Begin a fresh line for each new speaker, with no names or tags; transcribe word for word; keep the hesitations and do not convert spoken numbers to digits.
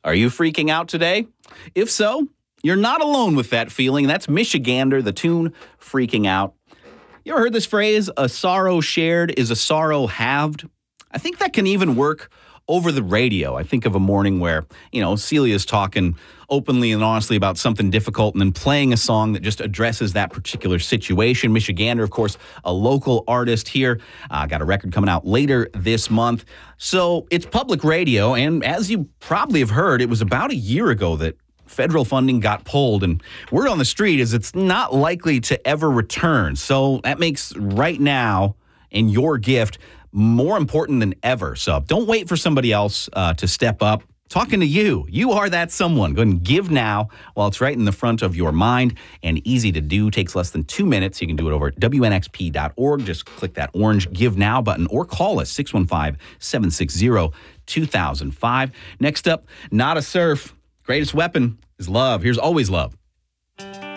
Are you freaking out today? If so, you're not alone with that feeling. That's Michigander, the tune Freaking Out. You ever heard this phrase, a sorrow shared is a sorrow halved? I think that can even work over the radio. I think of a morning where, you know, Celia's talking openly and honestly about something difficult and then playing a song that just addresses that particular situation. Michigander, of course, a local artist here. Uh, got a record coming out later this month. So it's public radio, and as you probably have heard, it was about a year ago that federal funding got pulled, and word on the street is it's not likely to ever return. So that makes right now and your gift more important than ever. So don't wait for somebody else uh, to step up. Talking to you. You are that someone. Go and give now while it's right in the front of your mind and easy to do. Takes less than two minutes. You can do it over at W N X P dot org. Just click that orange Give Now button or call us six one five, seven six zero, two thousand five. Next up, Nada Surf. Greatest weapon is love. Here's Always Love.